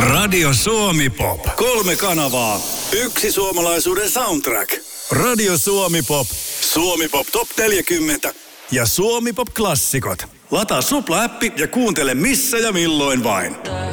Radio Suomi Pop. 3 kanavaa, yksi suomalaisuuden soundtrack. Radio Suomi Pop, Suomi Pop Top 40 ja Suomi Pop Klassikot. Lataa Supla-appi ja kuuntele missä ja milloin vain.